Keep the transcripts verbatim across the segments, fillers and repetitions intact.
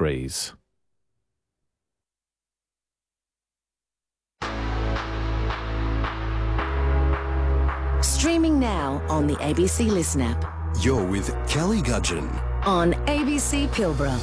degrees. Streaming now on the A B C Listen app. You're with Kelly Gudgeon on A B C Pilbara.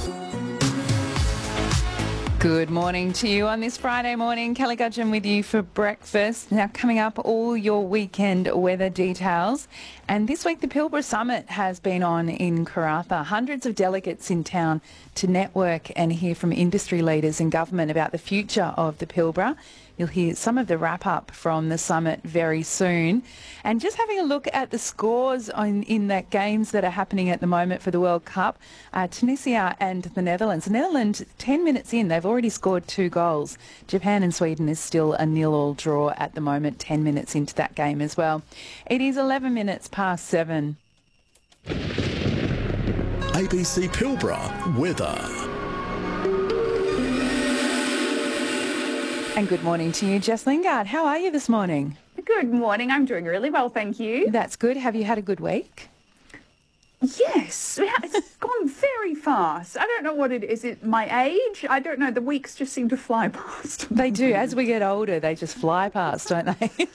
Good morning to you on this Friday morning. Kelly Gudgeon with you for breakfast. Now coming up, all your weekend weather details. And this week the Pilbara Summit has been on in Karratha. Hundreds of delegates in town to network and hear from industry leaders and government about the future of the Pilbara. You'll hear some of the wrap-up from the summit very soon. And just having a look at the scores on, in that games that are happening at the moment for the World Cup, uh, Tunisia and the Netherlands. The Netherlands, ten minutes in, they've already scored two goals. Japan and Sweden is still a nil-all draw at the moment, ten minutes into that game as well. It is eleven minutes past seven. A B C Pilbara weather. And good morning to you, Jess Lingard. How are you this morning? Good morning. I'm doing really well, thank you. That's good. Have you had a good week? Yes. It's gone very fast. I don't know what it is. Is it my age? I don't know. The weeks just seem to fly past. They do. As we get older, they just fly past, don't they?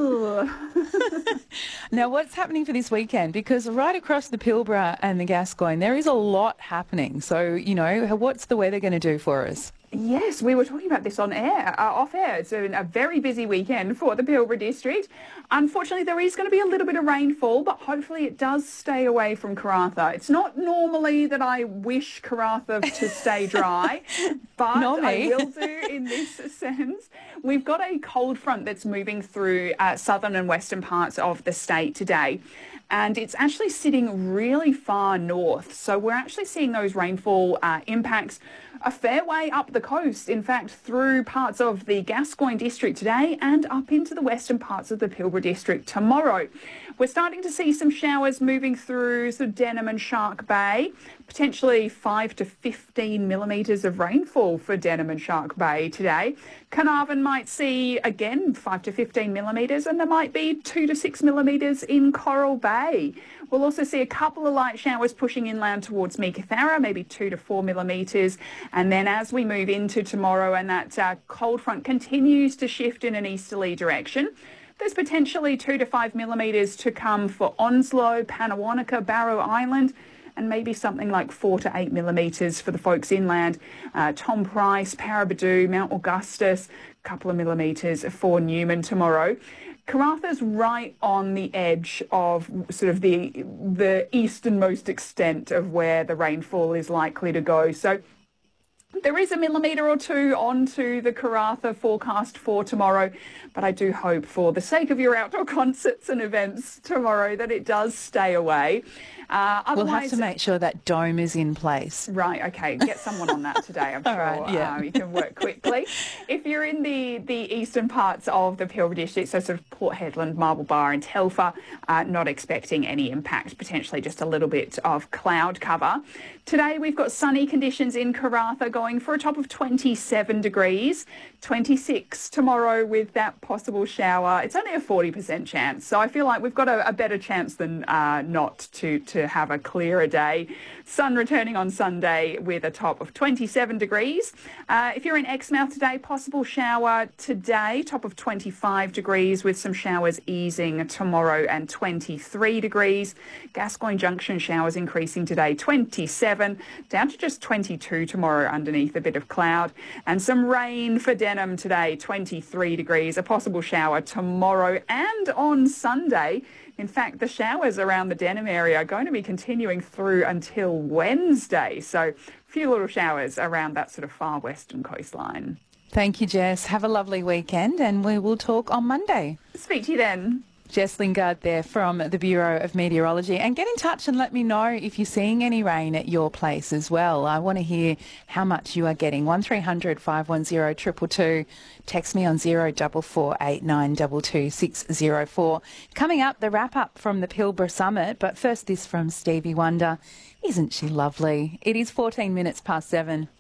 Now, what's happening for this weekend? Because right across the Pilbara and the Gascoyne, there is a lot happening. So, you know, what's the weather going to do for us? Yes, we were talking about this on air, uh, off air. It's a, a very busy weekend for the Pilbara district. Unfortunately, there is going to be a little bit of rainfall, but hopefully it does stay away from Karratha. It's not normally that I wish Karratha to stay dry, but I will do in this sense. We've got a cold front that's moving through uh, southern and western parts of the state today. And it's actually sitting really far north. So we're actually seeing those rainfall uh, impacts a fair way up the coast, in fact, through parts of the Gascoyne district today and up into the western parts of the Pilbara district tomorrow. We're starting to see some showers moving through sort of Denham and Shark Bay, potentially five to fifteen millimetres of rainfall for Denham and Shark Bay today. Carnarvon might see, again, five to fifteen millimetres, and there might be two to six millimetres in Coral Bay. We'll also see a couple of light showers pushing inland towards Meekatharra, maybe two to four millimetres. And then as we move into tomorrow and that uh, cold front continues to shift in an easterly direction, there's potentially two to five millimetres to come for Onslow, Pannawonica, Barrow Island, and maybe something like four to eight millimetres for the folks inland. Uh, Tom Price, Paraburdoo, Mount Augustus, a couple of millimetres for Newman tomorrow. Karratha's right on the edge of sort of the the easternmost extent of where the rainfall is likely to go. So there is a millimetre or two onto the Karratha forecast for tomorrow, but I do hope for the sake of your outdoor concerts and events tomorrow that it does stay away. Uh, we'll have to make sure that dome is in place. Right, okay. Get someone on that today, I'm sure. Right, yeah. um, you can work quickly. If you're in the, the eastern parts of the Pilbara district, so sort of Port Hedland, Marble Bar and Telfer, uh, not expecting any impact, potentially just a little bit of cloud cover. Today we've got sunny conditions in Karratha going for a top of twenty-seven degrees, twenty-six tomorrow with that possible shower. It's only a forty percent chance, so I feel like we've got a, a better chance than uh, not to, to have a clearer day. Sun returning on Sunday with a top of twenty-seven degrees. Uh, if you're in Exmouth today, possible shower today, top of twenty-five degrees with some showers easing tomorrow and twenty-three degrees. Gascoyne Junction showers increasing today, twenty-seven, down to just twenty-two tomorrow underneath a bit of cloud. And some rain for Denham today, twenty-three degrees, a possible shower tomorrow and on Sunday. In fact, the showers around the Denham area are going to be continuing through until Wednesday. So a few little showers around that sort of far western coastline. Thank you, Jess. Have a lovely weekend and we will talk on Monday. Speak to you then. Jess Lingard there from the Bureau of Meteorology. And get in touch and let me know if you're seeing any rain at your place as well. I want to hear how much you are getting. one three hundred five one zero two two two. Text me on zero four four eight nine two two six zero four. Coming up, the wrap-up from the Pilbara Summit. But first, this from Stevie Wonder. Isn't she lovely? It is fourteen minutes past seven.